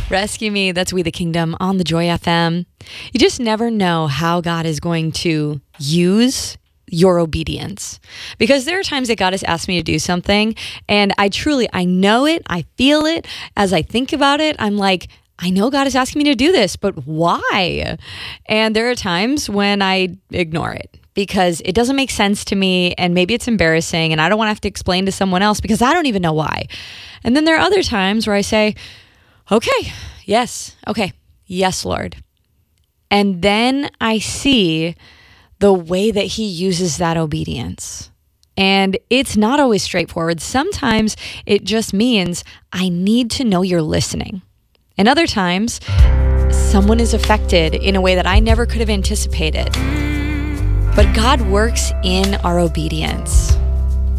Rescue Me, that's We the Kingdom on the Joy FM. You just never know how God is going to use your obedience. Because there are times that God has asked me to do something and I know it, I feel it. As I think about it, I'm like, I know God is asking me to do this, but why? And there are times when I ignore it because it doesn't make sense to me and maybe it's embarrassing and I don't want to have to explain to someone else because I don't even know why. And then there are other times where I say, okay, yes, Lord. And then I see the way that he uses that obedience. And it's not always straightforward. Sometimes it just means I need to know you're listening. And other times, someone is affected in a way that I never could have anticipated. But God works in our obedience.